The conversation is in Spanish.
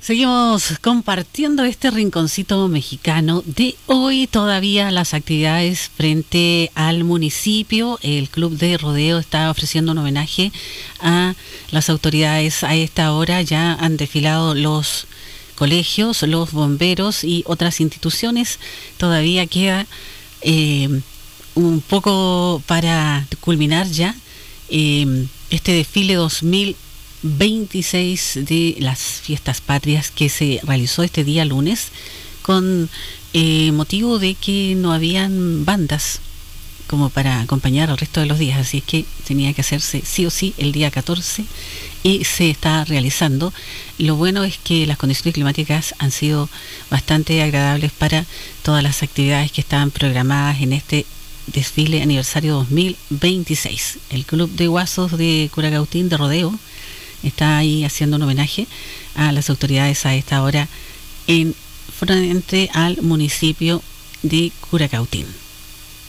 Seguimos compartiendo este rinconcito mexicano de hoy. Todavía las actividades frente al municipio. El Club de Rodeo está ofreciendo un homenaje a las autoridades. A esta hora ya han desfilado los colegios, los bomberos y otras instituciones. Todavía queda un poco para culminar ya este desfile 2026 de las fiestas patrias que se realizó este día lunes con motivo de que no habían bandas como para acompañar al resto de los días, así es que tenía que hacerse sí o sí el día 14 y se está realizando. Lo bueno es que las condiciones climáticas han sido bastante agradables para todas las actividades que estaban programadas en este desfile aniversario 2026. El Club de Guasos de Curacautín de Rodeo está ahí haciendo un homenaje a las autoridades a esta hora en frente al municipio de Curacautín.